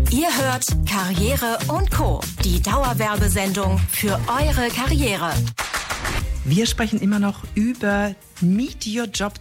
Ihr hört Karriere & Co., die Dauerwerbesendung für eure Karriere. Wir sprechen immer noch über Meet Your Job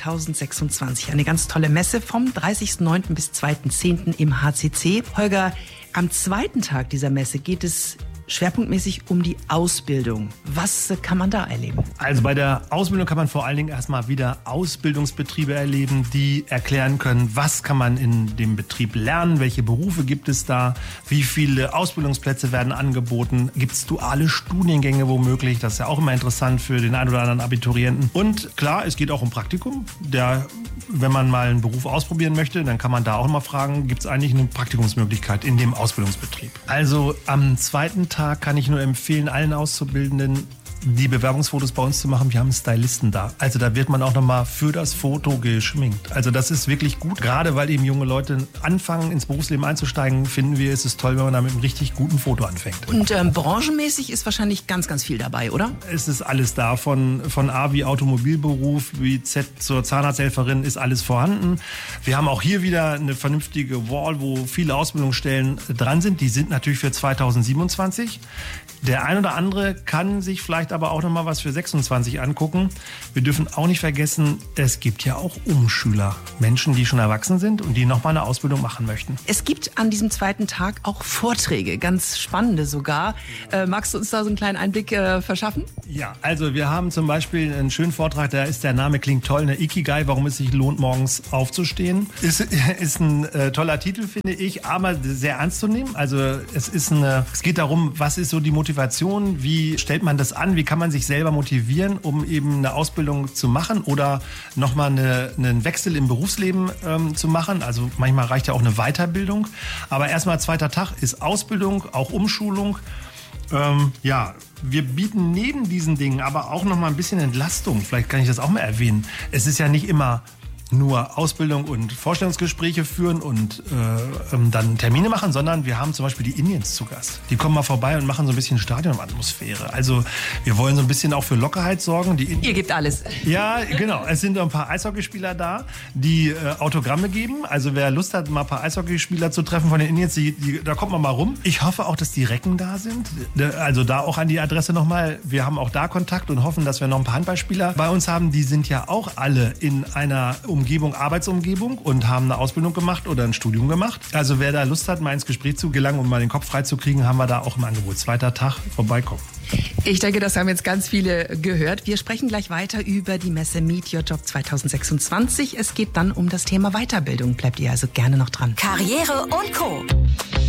2026. Eine ganz tolle Messe vom 30.09. bis 2.10. im HCC. Holger, am zweiten Tag dieser Messe geht es schwerpunktmäßig um die Ausbildung. Was kann man da erleben? Also bei der Ausbildung kann man vor allen Dingen erstmal wieder Ausbildungsbetriebe erleben, die erklären können, was kann man in dem Betrieb lernen, welche Berufe gibt es da, wie viele Ausbildungsplätze werden angeboten, gibt es duale Studiengänge womöglich, das ist ja auch immer interessant für den einen oder anderen Abiturienten. Und klar, es geht auch um Praktikum. Wenn man mal einen Beruf ausprobieren möchte, dann kann man da auch mal fragen, gibt es eigentlich eine Praktikumsmöglichkeit in dem Ausbildungsbetrieb. Also am zweiten Tag kann ich nur empfehlen, allen Auszubildenden die Bewerbungsfotos bei uns zu machen. Wir haben einen Stylisten da. Also da wird man auch nochmal für das Foto geschminkt. Also das ist wirklich gut. Gerade weil eben junge Leute anfangen, ins Berufsleben einzusteigen, finden wir, es ist toll, wenn man da mit einem richtig guten Foto anfängt. Und branchenmäßig ist wahrscheinlich ganz, ganz viel dabei, oder? Es ist alles da. Von A wie Automobilberuf, wie Z zur Zahnarzthelferin ist alles vorhanden. Wir haben auch hier wieder eine vernünftige Wall, wo viele Ausbildungsstellen dran sind. Die sind natürlich für 2027. Der ein oder andere kann sich vielleicht aber auch noch mal was für 26 angucken. Wir dürfen auch nicht vergessen, es gibt ja auch Umschüler. Menschen, die schon erwachsen sind und die noch mal eine Ausbildung machen möchten. Es gibt an diesem zweiten Tag auch Vorträge, ganz spannende sogar. Magst du uns da so einen kleinen Einblick verschaffen? Ja, also wir haben zum Beispiel einen schönen Vortrag, da ist der Name klingt toll, eine Ikigai, warum es sich lohnt, morgens aufzustehen. Ist ein toller Titel, finde ich, aber sehr ernst zu nehmen. Also es geht darum, was ist so die Motivation, wie stellt man das an, wie kann man sich selber motivieren, um eben eine Ausbildung zu machen oder nochmal einen Wechsel im Berufsleben zu machen. Also manchmal reicht ja auch eine Weiterbildung. Aber erstmal zweiter Tag ist Ausbildung, auch Umschulung. Wir bieten neben diesen Dingen aber auch noch mal ein bisschen Entlastung. Vielleicht kann ich das auch mal erwähnen. Es ist ja nicht immer nur Ausbildung und Vorstellungsgespräche führen und dann Termine machen, sondern wir haben zum Beispiel die Indians zu Gast. Die kommen mal vorbei und machen so ein bisschen Stadionatmosphäre. Also wir wollen so ein bisschen auch für Lockerheit sorgen. Ihr gebt alles. Ja, genau. Es sind ein paar Eishockeyspieler da, die Autogramme geben. Also wer Lust hat, mal ein paar Eishockeyspieler zu treffen von den Indians, da kommt man mal rum. Ich hoffe auch, dass die Recken da sind. Also da auch an die Adresse nochmal. Wir haben auch da Kontakt und hoffen, dass wir noch ein paar Handballspieler bei uns haben. Die sind ja auch alle in einer Arbeitsumgebung und haben eine Ausbildung gemacht oder ein Studium gemacht. Also wer da Lust hat, mal ins Gespräch zu gelangen und mal den Kopf frei zu kriegen, haben wir da auch im Angebot. Zweiter Tag, vorbeikommen. Ich denke, das haben jetzt ganz viele gehört. Wir sprechen gleich weiter über die Messe Meet Your Job 2026. Es geht dann um das Thema Weiterbildung. Bleibt ihr also gerne noch dran. Karriere & Co.